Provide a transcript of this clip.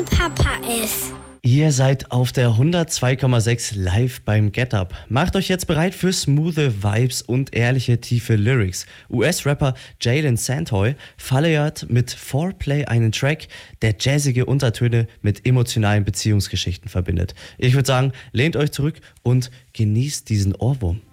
Papa ist. Ihr seid auf der 102,6 live beim Get Up. Macht euch jetzt bereit für smoothe Vibes und ehrliche, tiefe Lyrics. US-Rapper Jalen Santoy feiert mit Foreplay einen Track, der jazzige Untertöne mit emotionalen Beziehungsgeschichten verbindet. Ich würde sagen, lehnt euch zurück und genießt diesen Ohrwurm.